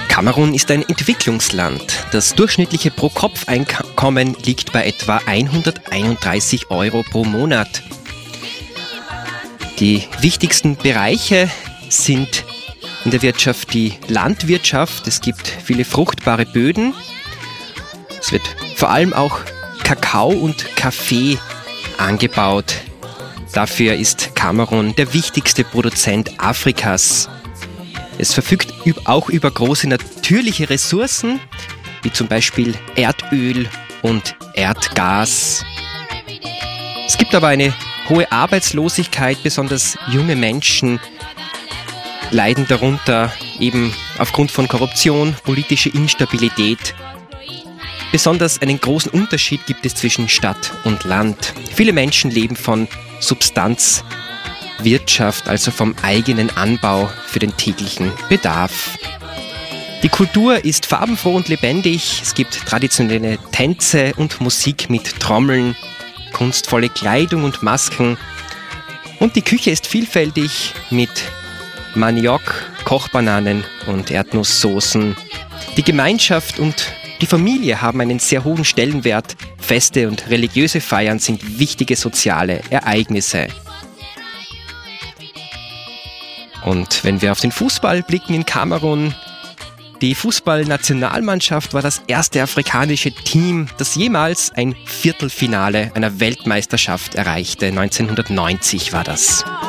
Kamerun ist ein Entwicklungsland. Das durchschnittliche Pro-Kopf-Einkommen liegt bei etwa 131 € pro Monat. Die wichtigsten Bereiche sind in der Wirtschaft die Landwirtschaft. Es gibt viele fruchtbare Böden. Es wird vor allem auch Kakao und Kaffee angebaut. Dafür ist Kamerun der wichtigste Produzent Afrikas. Es verfügt auch über große natürliche Ressourcen, wie zum Beispiel Erdöl und Erdgas. Es gibt aber eine hohe Arbeitslosigkeit, besonders junge Menschen leiden darunter, eben aufgrund von Korruption, politischer Instabilität. Besonders einen großen Unterschied gibt es zwischen Stadt und Land. Viele Menschen leben von Substanzwirtschaft, also vom eigenen Anbau für den täglichen Bedarf. Die Kultur ist farbenfroh und lebendig. Es gibt traditionelle Tänze und Musik mit Trommeln, kunstvolle Kleidung und Masken. Und die Küche ist vielfältig mit Maniok, Kochbananen und Erdnusssoßen. Die Gemeinschaft und die Familie haben einen sehr hohen Stellenwert. Feste und religiöse Feiern sind wichtige soziale Ereignisse. Und wenn wir auf den Fußball blicken in Kamerun, die Fußballnationalmannschaft war das erste afrikanische Team, das jemals ein Viertelfinale einer Weltmeisterschaft erreichte. 1990 war das.